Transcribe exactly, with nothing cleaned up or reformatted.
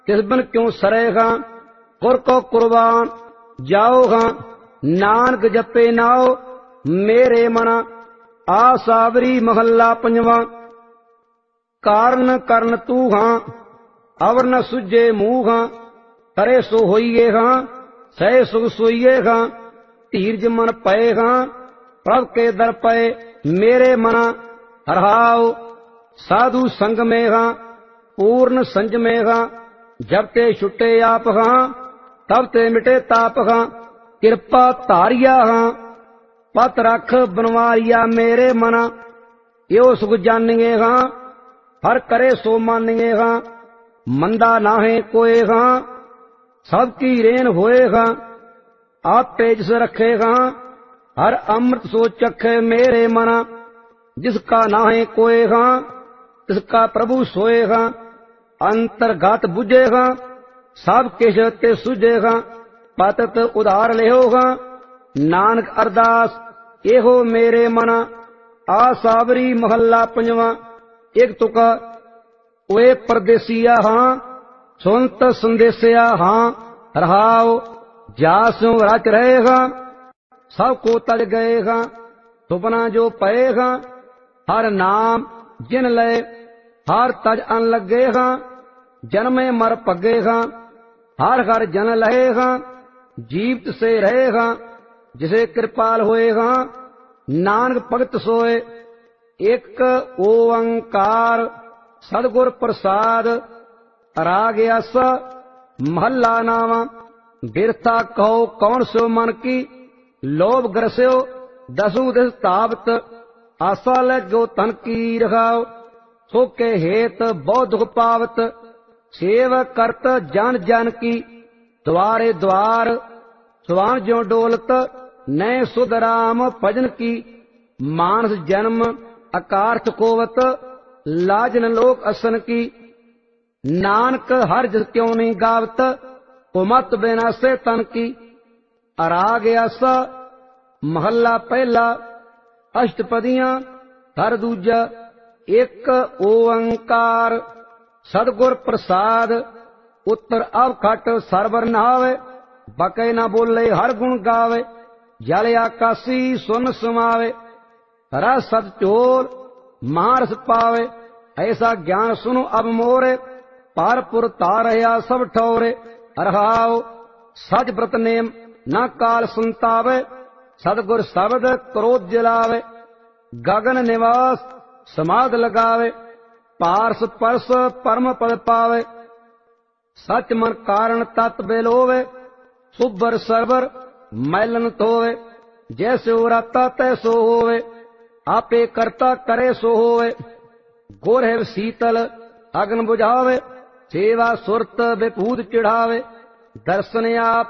तिस बिन क्यों सरेगा कुर को कुर्बान जाओगा। नानक जपे नाओ मेरे मना आसावरी महला पंजवा। कारण करन तू हां अवर न सुझे मूह हां करे सो होइए हां सह सुख सोइए हां। धीरज मन पए हां प्रभ के दर पए मेरे मना हरहाओ। साधु संग में हां पूर्ण संज में हां जब ते छुटे आप हां तब ते मिटे ताप हां। किरपा धारिया हां पत रख बनवारिया मेरे मना। यो सुख जानिए हां हर करे सो मानिए हां। मंदा नाहे कोए हां सबकी रेन होए हां। आप तेज से रखे हां हर अमृत सो चखे मेरे मना। जिसका नाहे कोए हां तिसका प्रभु सोए हां। अंतर्गत बुझेगा सब किश ते सुझेगा। पतत उधार लेहोगा नानक अरदास एहो मेरे मना आसावरी महला पंजवा। एक तुका ओए परदेसिया हां सुनत संदेसिया हां रहाओ। जासों रच रहेगा सब को तज गएगा। सुपना जो पएगा हर नाम जिन लय हर तज अन लगेगा। जन्मे मर पगेगा हर हर जन रहेगा। जीवित से रहेगा जिसे कृपाल होएगा। नानक भगत सोए एक ओंकार सदगुर प्रसाद। राग अस महला नावा। बिरथा कहो कौन सो मन की लोभ ग्रस्यो दसु दिस तावत। आशा लगो तन की रखाओ सो के हेत बहुत दुख पावत। सेव करत जन जन की द्वारे द्वार स्वान ज्यो डोलत नए सुध राम भजन की। मानस जन्म अकार्थ कोवत लाजन लोक असन की। नानक हर जस क्यों नहीं गावत कुमत बिनासे तन की। अराग आसा महला पहला अष्टपदियां हर दूजा। एक ओंकार सदगुर प्रसाद। उत्तर अवखट सरवर नहावे बके न बोले हर गुण गावे। जल आकाशी सुन समावे रस सत चोर महारस पावे। ऐसा ज्ञान सुनो अब मोरे पारपुर तारया सब ठौरे। रहाओ सच व्रत नेम न काल संतावे सदगुर शब्द क्रोध जलावे। गगन निवास समाध लगावे पारस परस परम पद पावे। सच मन कारण तत् बेलोवे सुबर सरवर मैलन धोवे। जैसे राता तैसो होवे आपे करता करे सो होवे। गुर है शीतल अग्न बुझावे सेवा सुरत विभूत चिढ़ावे। दर्शन आप